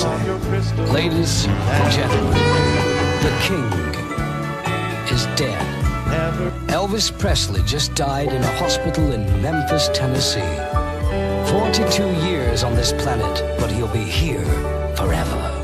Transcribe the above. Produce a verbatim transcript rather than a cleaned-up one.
Presley. Ladies and gentlemen, the king is dead. Elvis Presley just died in a hospital in Memphis, Tennessee. forty-two years on this planet, but he'll be here forever.